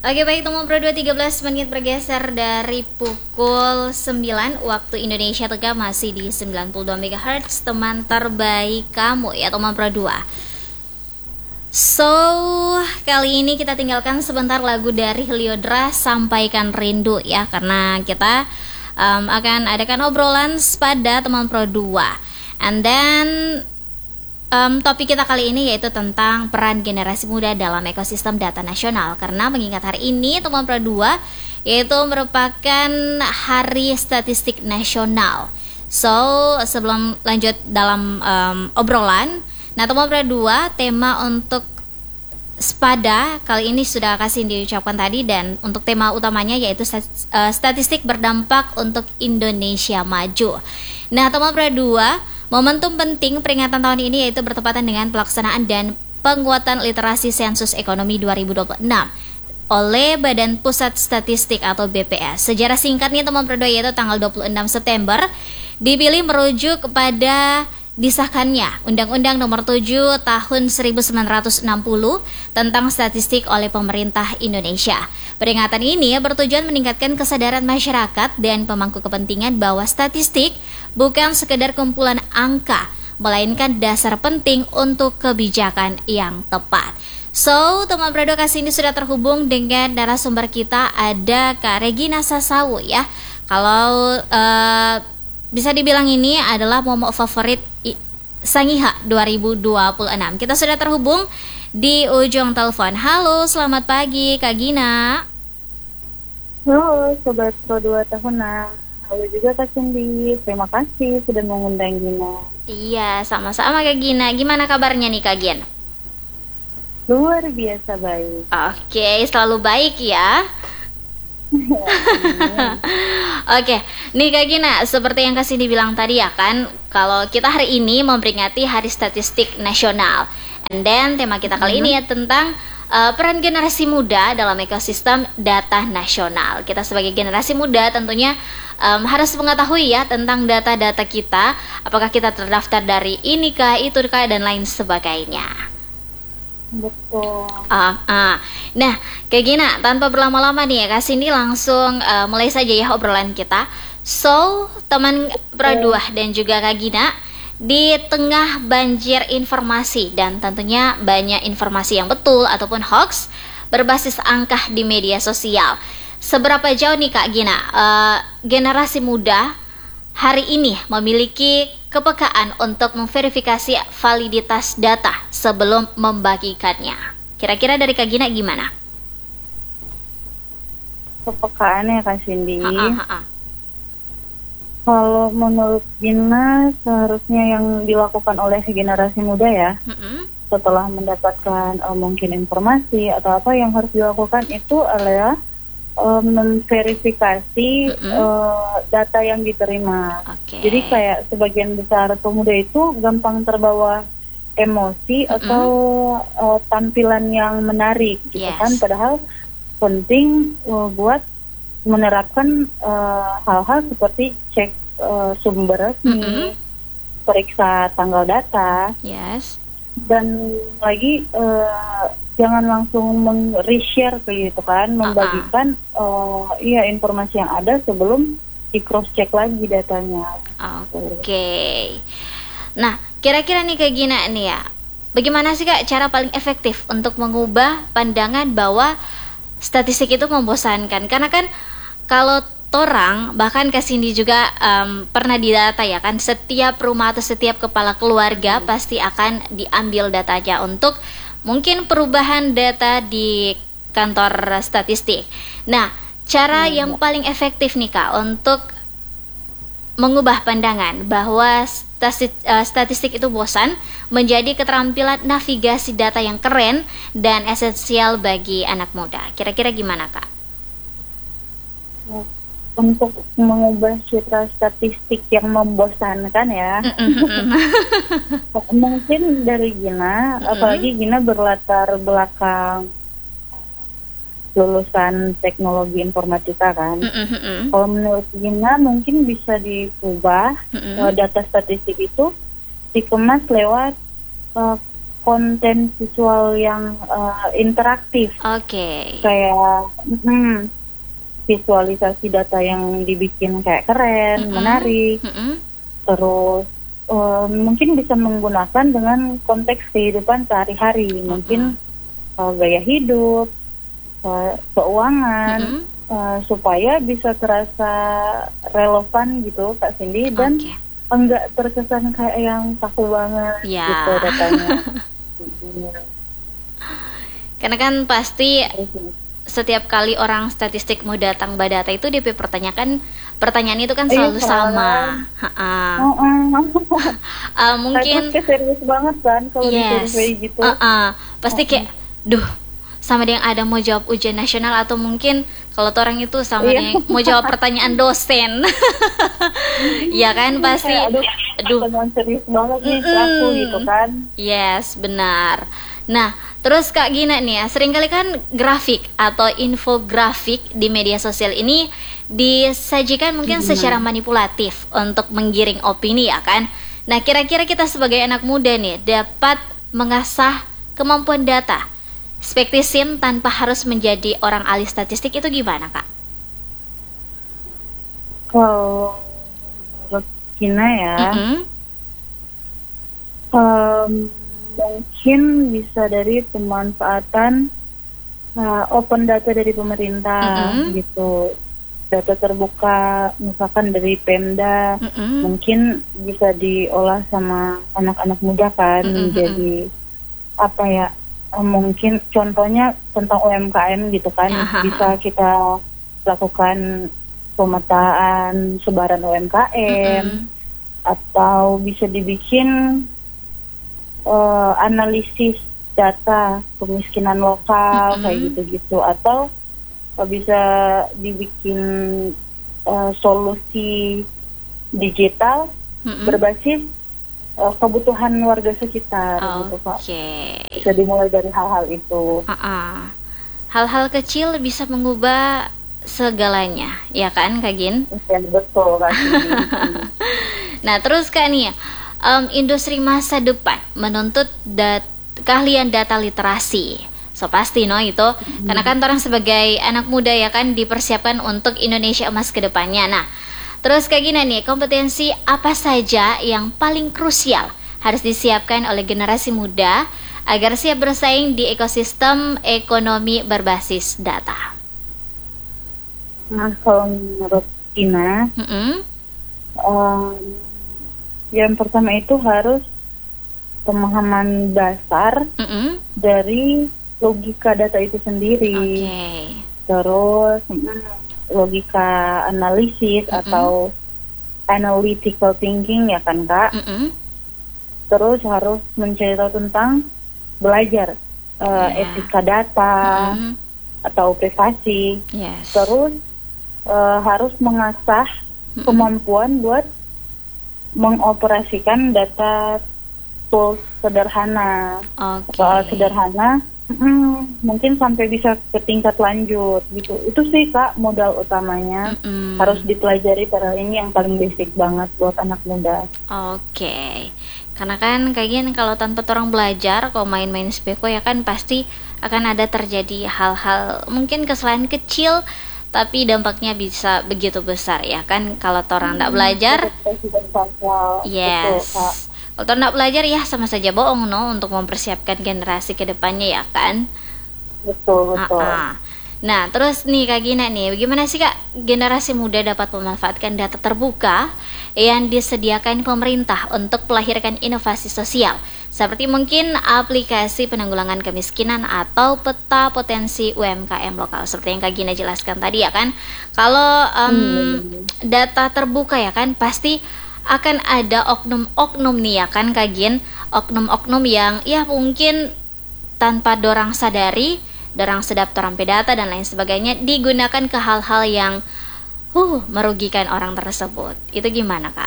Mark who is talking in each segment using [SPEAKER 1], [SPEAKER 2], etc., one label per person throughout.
[SPEAKER 1] Oke baik teman Pro 13 menit bergeser dari pukul 9 waktu Indonesia Tengah, masih di 92 MHz teman terbaik kamu ya teman Pro 2. So kali ini kita tinggalkan sebentar lagu dari Heliodra, Sampaikan Rindu ya, karena kita akan adakan obrolan pada teman Pro 2. And then topik kita kali ini yaitu tentang peran generasi muda dalam ekosistem data nasional. Karena mengingat hari ini teman Pro 2 yaitu merupakan Hari Statistik Nasional. So sebelum lanjut dalam obrolan, nah teman Pro 2, tema untuk SPADA kali ini sudah kasih diucapkan tadi, dan untuk tema utamanya yaitu statistik berdampak untuk Indonesia maju. Nah teman Pro 2, momentum penting peringatan tahun ini yaitu bertepatan dengan pelaksanaan dan penguatan literasi sensus ekonomi 2026 oleh Badan Pusat Statistik atau BPS. Sejarah singkatnya teman Pro 2 yaitu tanggal 26 September dipilih merujuk kepada disahkannya Undang-Undang Nomor 7 Tahun 1960 tentang statistik oleh pemerintah Indonesia. Peringatan ini bertujuan meningkatkan kesadaran masyarakat dan pemangku kepentingan bahwa statistik bukan sekedar kumpulan angka, melainkan dasar penting untuk kebijakan yang tepat. So, teman Pro 2 kali ini sudah terhubung dengan narasumber kita, ada Kak Regina Sasawu ya. Kalau bisa dibilang ini adalah momok favorit Sangiha 2026. Kita sudah terhubung di ujung telepon. Halo, selamat pagi Kak Gina.
[SPEAKER 2] Halo Sobat Pro 2 tahunan. Halo juga Kak Cindy. Terima kasih sudah mengundang Gina.
[SPEAKER 1] Iya, sama-sama Kak Gina. Gimana kabarnya nih Kak Gina?
[SPEAKER 2] Luar biasa baik.
[SPEAKER 1] Oke, selalu baik ya. Oke, nih Kak Gina, seperti yang Kak Cindy bilang tadi ya kan, kalau kita hari ini memperingati Hari Statistik Nasional. And then tema kita kali ini ya tentang peran generasi muda dalam ekosistem data nasional. Kita sebagai generasi muda tentunya harus mengetahui ya tentang data-data kita, apakah kita terdaftar dari ini kah, itu kah, dan lain sebagainya.
[SPEAKER 2] Betul.
[SPEAKER 1] Nah, Kak Gina, tanpa berlama-lama nih ya Kak Cindy langsung mulai saja ya obrolan kita. So, teman Pro 2 dan juga Kak Gina, di tengah banjir informasi dan tentunya banyak informasi yang betul ataupun hoax berbasis angka di media sosial, seberapa jauh nih Kak Gina generasi muda hari ini memiliki kepekaan untuk memverifikasi validitas data sebelum membagikannya? Kira-kira dari Kak Gina gimana?
[SPEAKER 2] Kepekaannya Kak Cindy. Kalau menurut Gina, seharusnya yang dilakukan oleh generasi muda ya, setelah mendapatkan mungkin informasi atau apa, yang harus dilakukan itu adalah memverifikasi data yang diterima. Jadi kayak sebagian besar pemuda itu gampang terbawa emosi atau tampilan yang menarik gitu kan, padahal penting buat menerapkan hal-hal seperti cek sumber resmi, periksa tanggal data, dan lagi jangan langsung reshare gitu kan, membagikan informasi yang ada sebelum di cross check lagi datanya.
[SPEAKER 1] Oke. Nah, kira-kira nih Kak Gina nih ya, bagaimana sih Kak cara paling efektif untuk mengubah pandangan bahwa statistik itu membosankan? Karena kan kalau orang, bahkan Kak Cindy juga pernah didata ya kan, setiap rumah atau setiap kepala keluarga pasti akan diambil datanya untuk mungkin perubahan data di kantor statistik. Nah, cara yang paling efektif nih Kak untuk mengubah pandangan bahwa statistik itu bosan menjadi keterampilan navigasi data yang keren dan esensial bagi anak muda. Kira-kira gimana Kak?
[SPEAKER 2] Untuk mengubah citra statistik yang membosankan ya, mungkin dari Gina, apalagi Gina berlatar belakang lulusan teknologi informatika kan. Kalau menurut Gina mungkin bisa diubah data statistik itu dikemas lewat konten visual yang interaktif.
[SPEAKER 1] Oke.
[SPEAKER 2] Kayak visualisasi data yang dibikin kayak keren, menarik. Terus mungkin bisa menggunakan dengan konteks kehidupan sehari-hari, mungkin gaya hidup, keuangan, supaya bisa terasa relevan gitu Kak Cindy, dan enggak terkesan kayak yang kaku banget gitu datanya.
[SPEAKER 1] Karena kan pasti setiap kali orang statistik mau datang Badata itu dia pertanyakan pertanyaan itu kan selalu sama. Mungkin
[SPEAKER 2] serius banget kan kalau disurvei gitu.
[SPEAKER 1] Pasti kayak sama dia yang ada mau jawab ujian nasional, atau mungkin kalau orang itu sama dia yang mau jawab pertanyaan dosen. Ya kan pasti
[SPEAKER 2] serius banget nih aku gitu kan.
[SPEAKER 1] Yes, benar. Nah, terus Kak Gina nih ya, seringkali kan grafik atau infografik di media sosial ini disajikan mungkin secara manipulatif untuk menggiring opini ya kan. Nah, kira-kira kita sebagai anak muda nih dapat mengasah kemampuan data spektisim tanpa harus menjadi orang ahli statistik itu gimana Kak?
[SPEAKER 2] Kalau menurut Gina ya, mungkin bisa dari pemanfaatan open data dari pemerintah gitu, data terbuka misalkan dari Pemda, mungkin bisa diolah sama anak-anak muda kan, jadi apa ya, mungkin contohnya tentang UMKM gitu kan, bisa kita lakukan pemetaan sebaran UMKM, atau bisa dibikin analisis data kemiskinan lokal kayak gitu-gitu, atau bisa dibikin solusi digital berbasis kebutuhan warga sekitar gitu Pak. Bisa dimulai dari hal-hal itu.
[SPEAKER 1] Hal-hal kecil bisa mengubah segalanya, ya kan Kak Gin?
[SPEAKER 2] Ya, betul Kak.
[SPEAKER 1] Nah terus Kak nih ya, industri masa depan menuntut keahlian data literasi. So pasti itu karena kan orang sebagai anak muda ya kan dipersiapkan untuk Indonesia emas ke depannya. Nah, terus kayak gini nih, kompetensi apa saja yang paling krusial harus disiapkan oleh generasi muda agar siap bersaing di ekosistem ekonomi berbasis data?
[SPEAKER 2] Nah, kalau menurut Ina, yang pertama itu harus pemahaman dasar dari logika data itu sendiri. Terus logika analisis atau analytical thinking ya kan Kak. Terus harus mencari tahu tentang belajar etika data atau privasi. Terus harus mengasah kemampuan buat mengoperasikan data tools sederhana. Soal sederhana mungkin sampai bisa ke tingkat lanjut gitu. Itu sih Kak modal utamanya. Harus dipelajari, padahal ini yang paling basic banget buat anak muda.
[SPEAKER 1] Karena kan kayaknya kalau tanpa orang belajar, kalau main-main speko ya kan pasti akan ada terjadi hal-hal mungkin kesalahan kecil tapi dampaknya bisa begitu besar ya kan kalau orang tidak belajar. Kalau tidak belajar ya sama saja bohong untuk mempersiapkan generasi ke depannya ya kan.
[SPEAKER 2] Betul.
[SPEAKER 1] Nah terus nih Kak Gina nih, bagaimana sih Kak generasi muda dapat memanfaatkan data terbuka yang disediakan pemerintah untuk melahirkan inovasi sosial seperti mungkin aplikasi penanggulangan kemiskinan atau peta potensi UMKM lokal seperti yang Kak Gina jelaskan tadi ya kan. Kalau data terbuka ya kan pasti akan ada oknum-oknum nih ya kan Kak Gin, oknum-oknum yang ya mungkin tanpa dorang sadari, dorang sedap torampe data dan lain sebagainya digunakan ke hal-hal yang merugikan orang tersebut. Itu gimana Kak?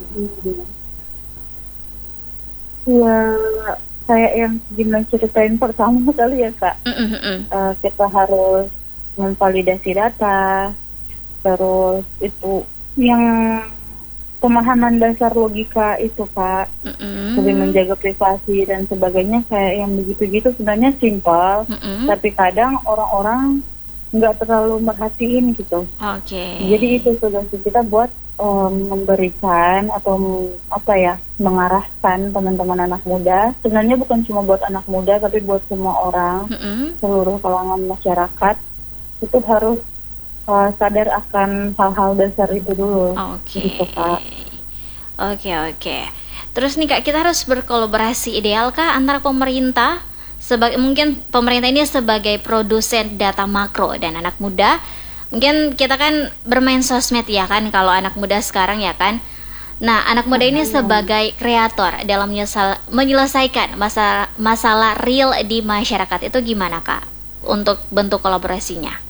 [SPEAKER 2] Ya kayak yang Gina ceritain pertama kali ya Kak. Kita harus memvalidasi data, terus itu yang pemahaman dasar logika itu Kak, lebih menjaga privasi dan sebagainya, kayak yang begitu-gitu sebenarnya simpel, tapi kadang orang-orang nggak terlalu merhatiin gitu. Jadi itu tugas kita buat memberikan atau mengarahkan teman-teman anak muda. Sebenarnya bukan cuma buat anak muda, tapi buat semua orang, seluruh kalangan masyarakat itu harus sadar akan hal-hal dasar itu dulu. Gitu, Kak.
[SPEAKER 1] Oke. Terus nih Kak, kita harus berkolaborasi ideal kah antara pemerintah, mungkin pemerintah ini sebagai produsen data makro dan anak muda. Mungkin kita kan bermain sosmed ya kan, kalau anak muda sekarang ya kan. Nah, anak muda ini sebagai kreator dalam menyelesaikan masalah real di masyarakat, itu gimana Kak untuk bentuk kolaborasinya?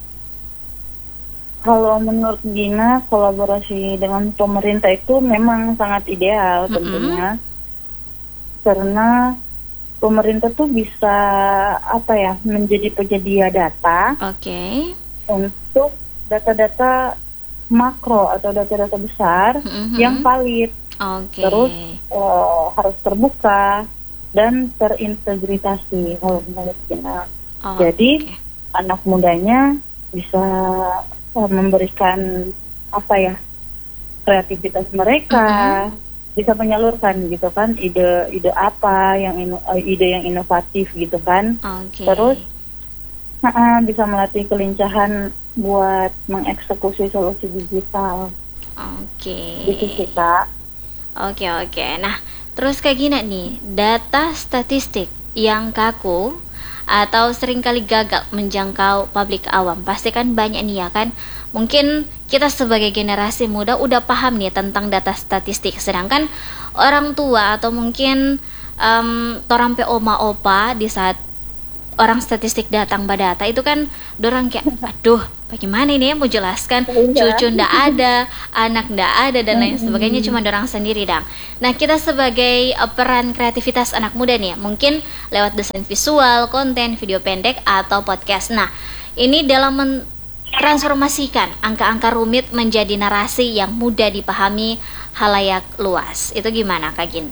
[SPEAKER 2] Kalau menurut Gina, kolaborasi dengan pemerintah itu memang sangat ideal tentunya. Karena pemerintah tuh bisa menjadi penyedia data untuk data-data makro atau data-data besar yang valid. Terus harus terbuka dan terintegritasi kalau menurut Gina. Jadi anak mudanya bisa memberikan kreativitas mereka, bisa menyalurkan gitu kan ide apa yang ide yang inovatif gitu kan. Terus bisa melatih kelincahan buat mengeksekusi solusi digital. Gitu sih Kak.
[SPEAKER 1] Oke. Nah, terus kayak gini nih, data statistik yang kaku atau seringkali gagal menjangkau publik awam, pasti kan banyak nih ya kan. Mungkin kita sebagai generasi muda udah paham nih tentang data statistik, sedangkan orang tua atau mungkin torampe oma opa di saat orang statistik datang data itu kan dorang kayak aduh bagaimana ini ya mau jelaskan, cucu ndak ada, anak ndak ada dan lain sebagainya, cuma dorang sendiri dang. Nah, kita sebagai peran kreativitas anak muda nih, mungkin lewat desain visual, konten, video pendek atau podcast. Nah, ini dalam mentransformasikan angka-angka rumit menjadi narasi yang mudah dipahami halayak luas. Itu gimana Kak Gin?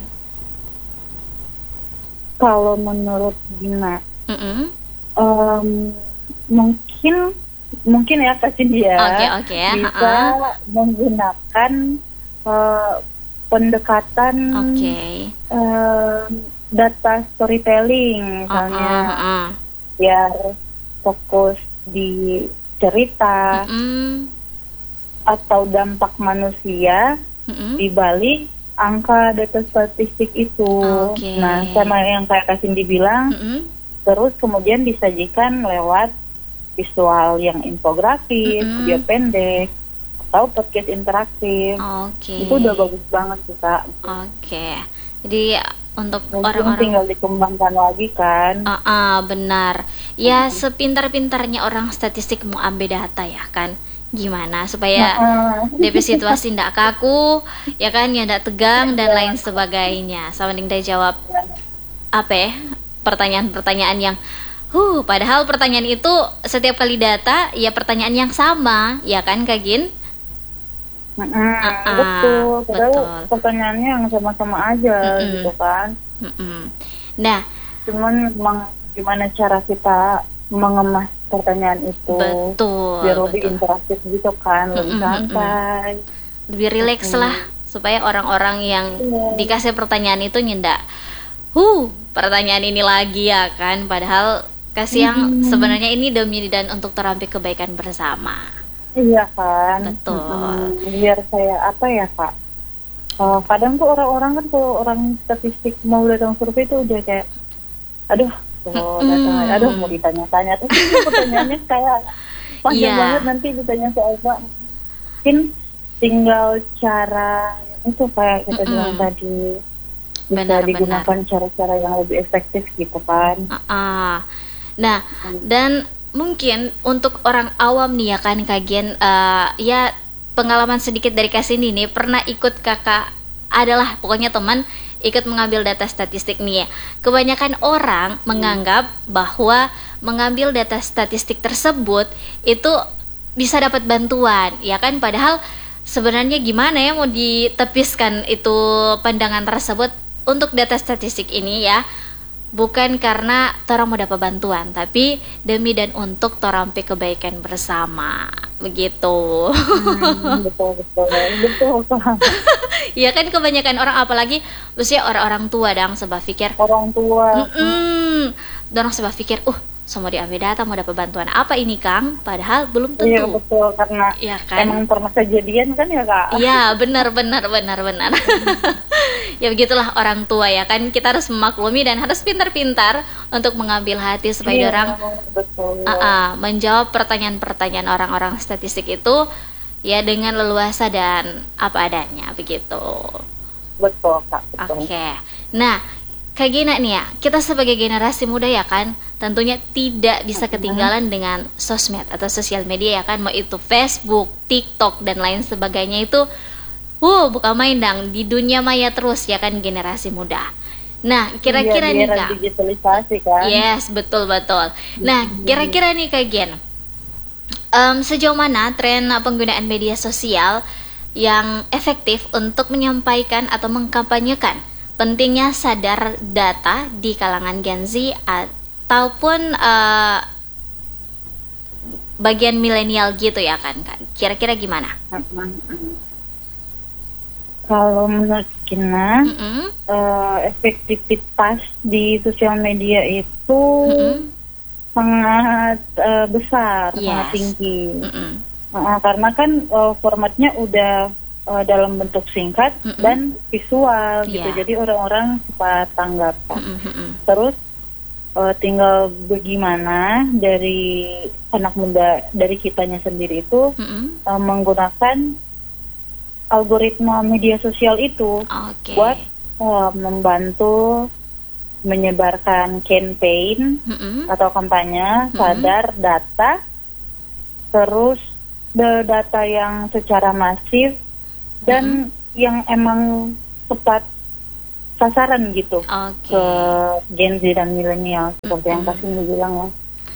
[SPEAKER 2] Kalau menurut Gina, mungkin ya kasih dia bisa menggunakan pendekatan data storytelling misalnya, biar fokus di cerita atau dampak manusia di balik angka data statistik itu. Nah, sama yang kayak Kak Cindy bilang, terus kemudian disajikan lewat visual yang infografis, video pendek, atau podcast interaktif. Itu udah bagus banget sih Kak.
[SPEAKER 1] Jadi untuk
[SPEAKER 2] orang-orang tinggal dikembangkan lagi kan.
[SPEAKER 1] Benar. Ya sepintar-pintarnya orang statistik mau ambil data ya kan. Gimana supaya DP situasi ndak kaku, ya kan, ya ndak tegang dan lain sebagainya. Sama dengan dia jawab pertanyaan-pertanyaan yang padahal pertanyaan itu setiap kali data ya pertanyaan yang sama, ya kan Kak Gin?
[SPEAKER 2] Betul. Pertanyaannya yang sama-sama aja gitu kan.
[SPEAKER 1] Nah,
[SPEAKER 2] cuman gimana cara kita mengemas pertanyaan itu biar lebih interaktif gitu kan, lebih santai,
[SPEAKER 1] lebih rileks lah, supaya orang-orang yang dikasih pertanyaan itu nyendak pertanyaan ini lagi ya kan, padahal kasih yang sebenarnya ini demi dan untuk terampil kebaikan bersama.
[SPEAKER 2] Iya kan,
[SPEAKER 1] betul.
[SPEAKER 2] Biar saya Kak, kadang tuh orang-orang kan kalau orang statistik mau datang survei itu udah kayak mau ditanya-tanya tuh pertanyaannya kayak panjang banget, nanti ditanya soal apa, mungkin tinggal cara itu kayak kita bilang tadi, bisa digunakan cara-cara yang lebih efektif gitu kan.
[SPEAKER 1] Nah, dan mungkin untuk orang awam nih ya kan Kak Gin, ya pengalaman sedikit dari Kasini nih, pernah ikut kakak adalah pokoknya teman ikut mengambil data statistik nih ya. Kebanyakan orang menganggap bahwa mengambil data statistik tersebut itu bisa dapat bantuan, ya kan, padahal sebenarnya gimana ya mau ditepiskan itu pandangan tersebut untuk data statistik ini ya. Bukan karena torang mau dapat bantuan, tapi demi dan untuk torang kebaikan bersama, begitu.
[SPEAKER 2] Betul.
[SPEAKER 1] Ya kan kebanyakan orang, apalagi usia orang-orang tua dang sebab pikir
[SPEAKER 2] orang tua.
[SPEAKER 1] Dorang sebab pikir, semua diambil data mau dapat bantuan apa ini Kang, padahal belum tentu.
[SPEAKER 2] Iya betul, karena
[SPEAKER 1] ya kan?
[SPEAKER 2] Emang pernah kejadian kan ya Kak.
[SPEAKER 1] Iya benar. Ya begitulah orang tua ya kan, kita harus memaklumi dan harus pintar-pintar untuk mengambil hati supaya orang menjawab pertanyaan-pertanyaan orang-orang statistik itu ya dengan leluasa dan apa adanya, begitu.
[SPEAKER 2] Betul Kak.
[SPEAKER 1] Oke. Nah, Kak Gina nih ya, kita sebagai generasi muda ya kan, tentunya tidak bisa ketinggalan dengan sosmed atau sosial media ya kan, mau itu Facebook, TikTok dan lain sebagainya itu, bukan main dang, di dunia maya terus ya kan generasi muda. Nah, kira-kira nih Kak,
[SPEAKER 2] digitalisasi kan?
[SPEAKER 1] Yes, betul. Nah, kira-kira nih Kak Gen, sejauh mana tren penggunaan media sosial yang efektif untuk menyampaikan atau mengkampanyekan pentingnya sadar data di kalangan Gen Z ataupun bagian milenial gitu ya kan Kak? Kira-kira gimana?
[SPEAKER 2] Kalau menurut Gina, efektivitas di sosial media itu sangat besar, sangat tinggi. Karena kan formatnya udah dalam bentuk singkat dan visual gitu, jadi orang-orang cepat tanggap. Terus tinggal bagaimana dari anak muda, dari kitanya sendiri itu menggunakan algoritma media sosial itu buat membantu menyebarkan campaign atau kampanye sadar data, terus data yang secara masif dan yang emang tepat sasaran gitu ke Gen Z dan milenial seperti yang Kak Cindy bilang ya.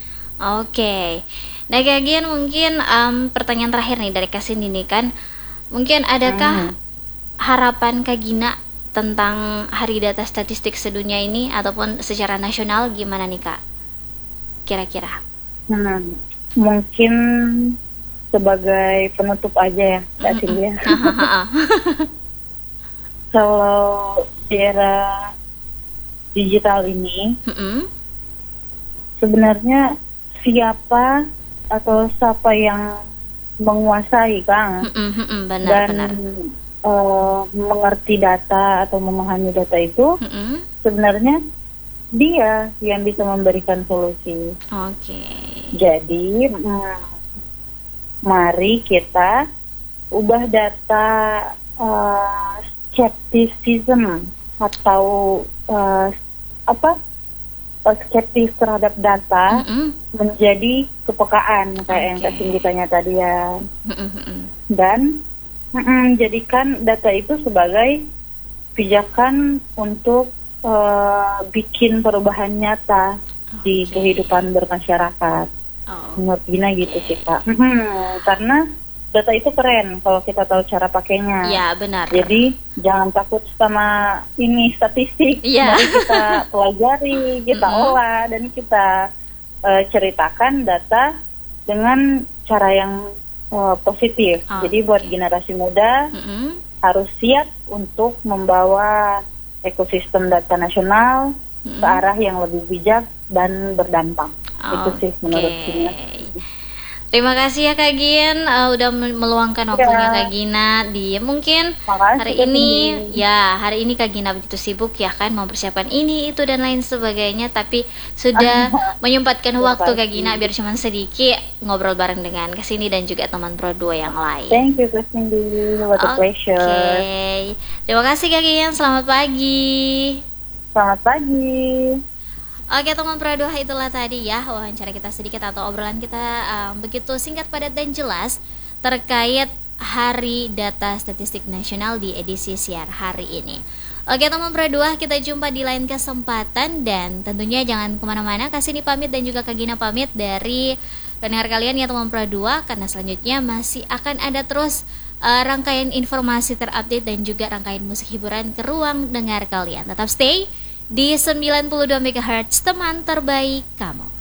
[SPEAKER 1] Nah Kak Gian, mungkin pertanyaan terakhir nih dari Kak Cindy nih kan, mungkin adakah harapan Kak Gina tentang Hari Data Statistik sedunia ini ataupun secara nasional, gimana nih Kak? Kira-kira?
[SPEAKER 2] Mungkin sebagai penutup aja ya Kak Cindy. Kalau di era digital ini sebenarnya siapa yang menguasai Kang dan mengerti data atau memahami data itu sebenarnya dia yang bisa memberikan solusi. Jadi mari kita ubah data skepticism atau skeptis terhadap data menjadi kepekaan kayak yang Kak Cindy tanya tadi ya. Dan jadikan data itu sebagai pijakan untuk bikin perubahan nyata di kehidupan bermasyarakat. Menurut Gina gitu sih Kak. Karena data itu keren kalau kita tahu cara pakainya.
[SPEAKER 1] Ya benar.
[SPEAKER 2] Jadi jangan takut sama ini statistik. Mari kita pelajari, kita olah dan kita ceritakan data dengan cara yang positif. Jadi buat generasi muda harus siap untuk membawa ekosistem data nasional ke arah yang lebih bijak dan berdampak. Itu sih menurut Gina.
[SPEAKER 1] Terima kasih ya Kak Gin, udah meluangkan waktunya Kak Gina di mungkin hari ini Kak Gina begitu sibuk ya kan, mempersiapkan ini itu dan lain sebagainya, tapi sudah menyempatkan waktu Kak Gina biar cuma sedikit ngobrol bareng dengan Kak Cindy dan juga teman Pro 2 yang lain.
[SPEAKER 2] Thank you Kak Cindy, what a pleasure.
[SPEAKER 1] Terima kasih Kak Gin, selamat pagi.
[SPEAKER 2] Selamat pagi.
[SPEAKER 1] Oke teman Pro 2, itulah tadi ya wawancara kita sedikit atau obrolan kita begitu singkat, padat dan jelas terkait Hari Data Statistik Nasional di edisi siar hari ini. Oke teman Pro 2, kita jumpa di lain kesempatan dan tentunya jangan kemana-mana. Kak Cindy pamit dan juga Kak Gina pamit dari pendengar kalian ya teman Pro 2, karena selanjutnya masih akan ada terus rangkaian informasi terupdate dan juga rangkaian musik hiburan ke ruang dengar kalian. Tetap stay di 92 MHz teman terbaik kamu.